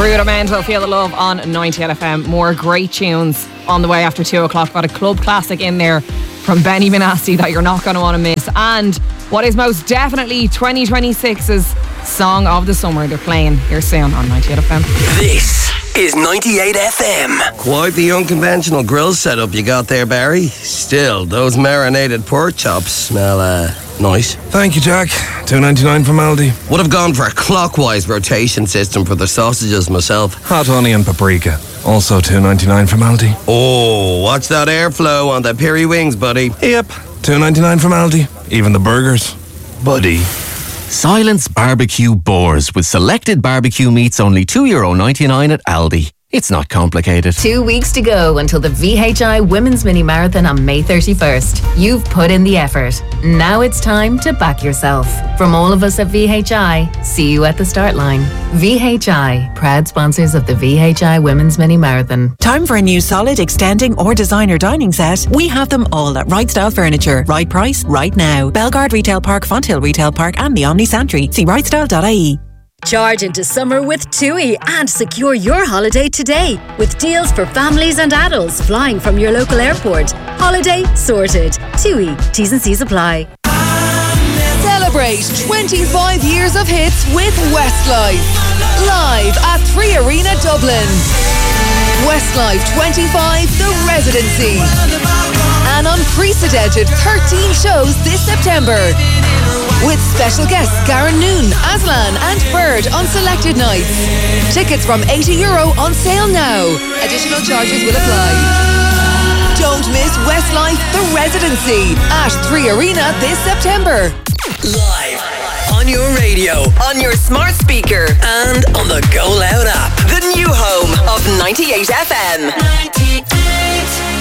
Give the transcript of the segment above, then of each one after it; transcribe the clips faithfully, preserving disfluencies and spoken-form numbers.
Rudimental, Feel the Love on ninety-eight F M. More great tunes on the way after two o'clock. Got a club classic in there from Benny Benassi that you're not going to want to miss. And what is most definitely twenty twenty-six's song of the summer. They're playing here soon on ninety-eight F M. This is ninety-eight F M. Quite the unconventional grill setup you got there, Barry. Still, those marinated pork chops smell uh, nice. Thank you, Jack. two ninety-nine from Aldi. Would have gone for a clockwise rotation system for the sausages myself. Hot honey and paprika. Also two ninety-nine from Aldi. Oh, watch that airflow on the piri wings, buddy. Yep. two ninety-nine from Aldi. Even the burgers. Buddy. Silence Barbecue Boars with selected barbecue meats only two euro ninety-nine at Aldi. It's not complicated. Two weeks to go until the V H I Women's Mini Marathon on May thirty-first. You've put in the effort. Now it's time to back yourself. From all of us at V H I, see you at the start line. V H I, proud sponsors of the V H I Women's Mini Marathon. Time for a new solid, extending or designer dining set? We have them all at Right Style Furniture. Right price, right now. Belgard Retail Park, Fonthill Retail Park and the Omni Santry. See right style dot I E. Charge into summer with TUI and secure your holiday today with deals for families and adults flying from your local airport. Holiday sorted. TUI. T's and C's apply. Celebrate twenty-five years of hits with Westlife. Live at three Arena Dublin. Westlife twenty-five The Residency. An unprecedented thirteen shows this September. With special guests Garen Noon, Aslan and Bird on selected nights. Tickets from eighty euro on sale now. Additional charges will apply. Don't miss Westlife The Residency at three Arena this September. Live on your radio, on your smart speaker and on the Go Loud app. The new home of ninety-eight F M. ninety-eight.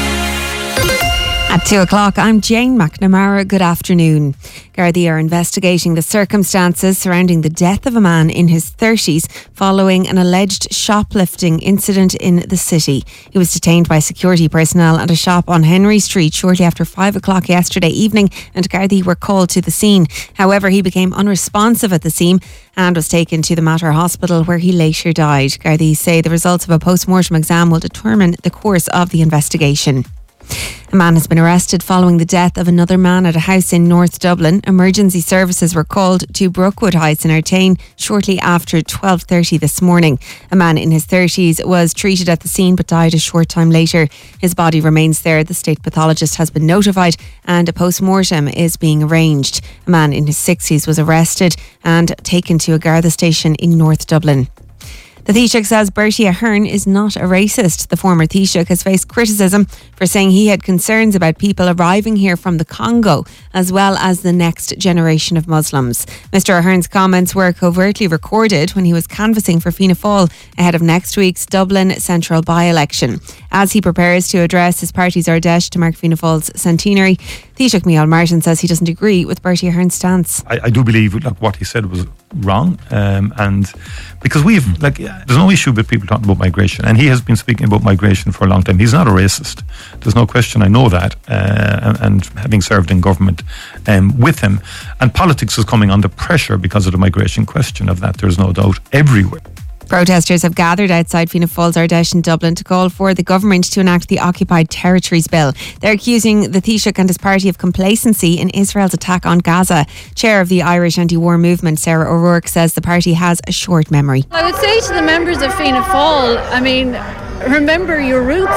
At two o'clock, I'm Jane McNamara. Good afternoon. Gardaí are investigating the circumstances surrounding the death of a man in his thirties following an alleged shoplifting incident in the city. He was detained by security personnel at a shop on Henry Street shortly after five o'clock yesterday evening, and Gardaí were called to the scene. However, he became unresponsive at the scene and was taken to the Mater Hospital, where he later died. Gardaí say the results of a post-mortem exam will determine the course of the investigation. A man has been arrested following the death of another man at a house in North Dublin. Emergency services were called to Brookwood Heights in Artane shortly after twelve thirty this morning. A man in his thirties was treated at the scene but died a short time later. His body remains there. The state pathologist has been notified and a post-mortem is being arranged. A man in his sixties was arrested and taken to a Garda station in North Dublin. The Taoiseach says Bertie Ahern is not a racist. The former Taoiseach has faced criticism for saying he had concerns about people arriving here from the Congo, as well as the next generation of Muslims. Mr Ahern's comments were covertly recorded when he was canvassing for Fianna Fáil ahead of next week's Dublin Central by-election. As he prepares to address his party's Ardèche to mark Fianna Fáil's centenary, Taoiseach Micheál Martin says he doesn't agree with Bertie Ahern's stance. I, I do believe like, what he said was wrong, um, and because we've like there's no issue with people talking about migration, and he has been speaking about migration for a long time. He's not a racist. There's no question. I know that, uh, and, and having served in government um, with him, and politics is coming under pressure because of the migration question. Of that, there's no doubt everywhere. Protesters have gathered outside Fianna Fáil's Ardèche in Dublin to call for the government to enact the Occupied Territories Bill. They're accusing the Taoiseach and his party of complacency in Israel's attack on Gaza. Chair of the Irish anti-war movement, Sarah O'Rourke, says the party has a short memory. I would say to the members of Fianna Fáil, I mean, remember your roots.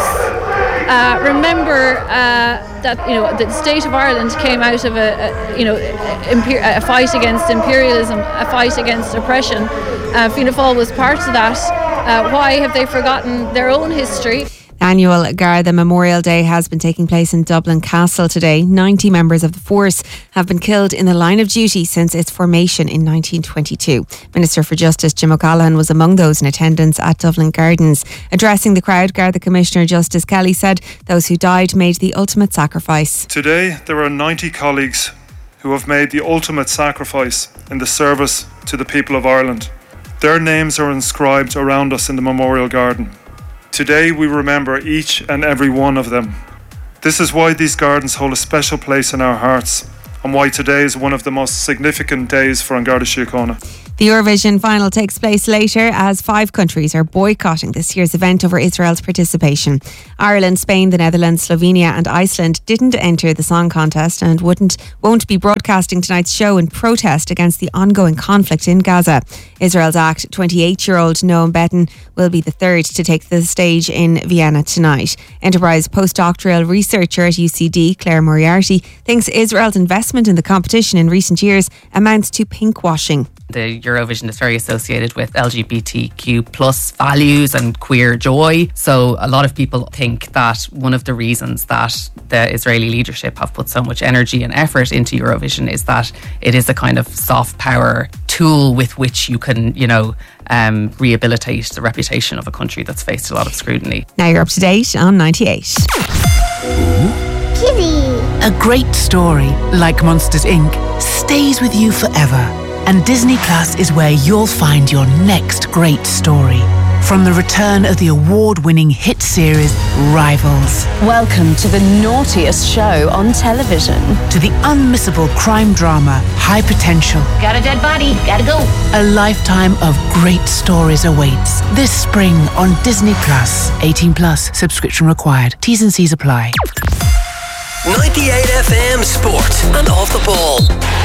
Uh, remember uh, that you know the state of Ireland came out of a, a you know imper- a fight against imperialism, a fight against oppression. Uh, Fianna Fáil was part of that. Uh, why have they forgotten their own history? Annual Garda Memorial Day has been taking place in Dublin Castle today. ninety members of the force have been killed in the line of duty since its formation in nineteen twenty-two. Minister for Justice Jim O'Callaghan was among those in attendance at Dublin Gardens. Addressing the crowd, Garda Commissioner Justice Kelly said those who died made the ultimate sacrifice. Today there are ninety colleagues who have made the ultimate sacrifice in the service to the people of Ireland. Their names are inscribed around us in the Memorial Garden. Today we remember each and every one of them. This is why these gardens hold a special place in our hearts, and why today is one of the most significant days for An Garda Síochána. The Eurovision final takes place later as five countries are boycotting this year's event over Israel's participation. Ireland, Spain, the Netherlands, Slovenia and Iceland didn't enter the song contest and wouldn't won't be broadcasting tonight's show in protest against the ongoing conflict in Gaza. Israel's act, twenty-eight-year-old Noam Betten, will be the third to take the stage in Vienna tonight. Enterprise postdoctoral researcher at U C D, Claire Moriarty, thinks Israel's investment in the competition in recent years amounts to pinkwashing. The Eurovision is very associated with L G B T Q plus values and queer joy. So a lot of people think that one of the reasons that the Israeli leadership have put so much energy and effort into Eurovision is that it is a kind of soft power tool with which you can, you know, um, rehabilitate the reputation of a country that's faced a lot of scrutiny. Now you're up to date on ninety-eight. Kitty. A great story, like Monsters Incorporated, stays with you forever. And Disney Plus is where you'll find your next great story. From the return of the award-winning hit series Rivals. Welcome to the naughtiest show on television. To the unmissable crime drama High Potential. Got a dead body, gotta go. A lifetime of great stories awaits this spring on Disney Plus. eighteen plus, subscription required. T's and C's apply. ninety-eight F M Sport and Off the Ball.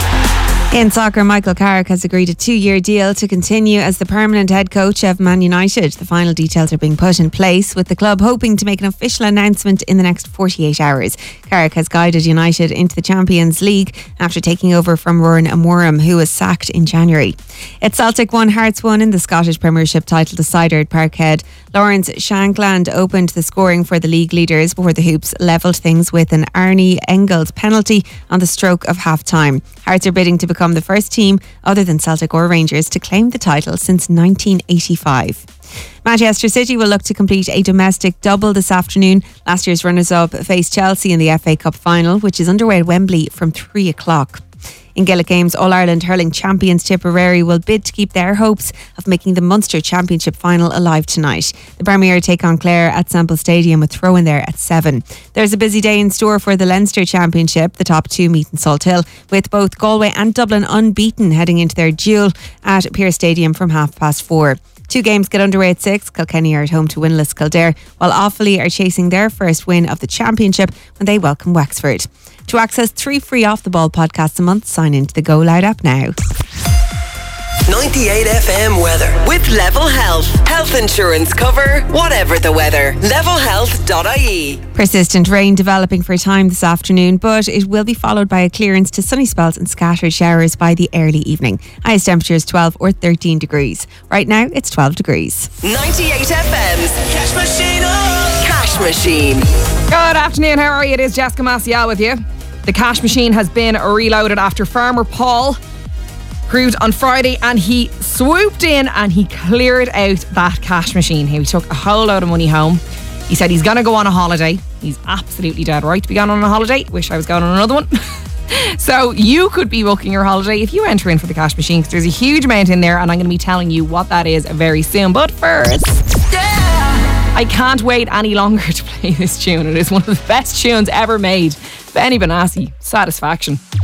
In soccer, Michael Carrick has agreed a two-year deal to continue as the permanent head coach of Man United. The final details are being put in place, with the club hoping to make an official announcement in the next forty-eight hours. Carrick has guided United into the Champions League after taking over from Ruaidhrí Amorim, who was sacked in January. It's Celtic one, Hearts one in the Scottish Premiership title decider at Parkhead. Lawrence Shankland opened the scoring for the league leaders before the Hoops levelled things with an Arnie Engels penalty on the stroke of half-time. Hearts are bidding to become the first team other than Celtic or Rangers to claim the title since nineteen eighty-five. Manchester City will look to complete a domestic double this afternoon. Last year's runners-up face Chelsea in the F A Cup final, which is underway at Wembley from three o'clock. In Gaelic Games, All-Ireland hurling champions Tipperary will bid to keep their hopes of making the Munster Championship final alive tonight. The Premier take on Clare at Semple Stadium with throw-in there at seven. There's a busy day in store for the Leinster Championship. The top two meet in Salthill, with both Galway and Dublin unbeaten heading into their duel at Pearse Stadium from half past four. Two games get underway at six. Kilkenny are at home to winless Kildare, while Offaly are chasing their first win of the championship when they welcome Wexford. To access three free Off the Ball podcasts a month, sign into the Go Loud app now. ninety-eight F M weather with Level Health. Health insurance cover, whatever the weather. level health dot I E. Persistent rain developing for a time this afternoon, but it will be followed by a clearance to sunny spells and scattered showers by the early evening. Highest temperature is twelve or thirteen degrees. Right now, it's twelve degrees. ninety-eight F M's Cash Machine. Oh! Cash Machine. Good afternoon, how are you? It is Jessica Maciel with you. The cash machine has been reloaded after farmer Paul proved on Friday, and he swooped in and he cleared out that cash machine. He took a whole load of money home. He said he's going to go on a holiday. He's absolutely dead right to be going on a holiday. Wish I was going on another one. So you could be booking your holiday if you enter in for the cash machine, because there's a huge amount in there, and I'm going to be telling you what that is very soon. But first, I can't wait any longer to play this tune. It is one of the best tunes ever made. Benny Benassi, Satisfaction.